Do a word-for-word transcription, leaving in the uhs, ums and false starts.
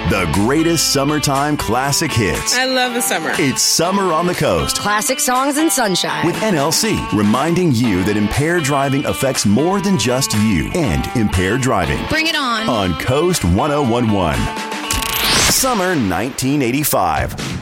The greatest summertime classic hits. I love the summer. It's Summer on the Coast. Classic songs and sunshine. With N L C, reminding you that impaired driving affects more than just you and impaired driving. Bring it on. On Coast one oh one point one. Summer nineteen eighty-five.